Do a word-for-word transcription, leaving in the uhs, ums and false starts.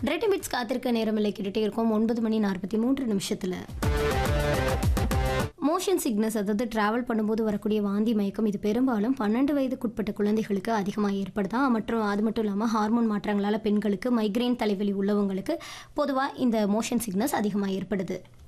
ரெண்டு மினிட்ஸ் காத்திருக்க நேரமில்லை கேட்டுட்டே இருக்கோம் ஒன்பது மணி நாற்பத்தி மூன்று நிமிஷத்தில். மோஷன் சிக்னஸ், அதாவது ட்ராவல் பண்ணும்போது வரக்கூடிய வாந்தி மயக்கம், இது பெரும்பாலும் பன்னெண்டு வயதுக்குட்பட்ட குழந்தைகளுக்கு அதிகமாக ஏற்படுதா. மற்றும் அது மட்டும் இல்லாமல் ஹார்மோன் மாற்றங்களால் பெண்களுக்கு, மைக்ரேன் தலைவலி உள்ளவங்களுக்கு பொதுவாக இந்த மோஷன் சிக்னஸ் அதிகமாக ஏற்படுது.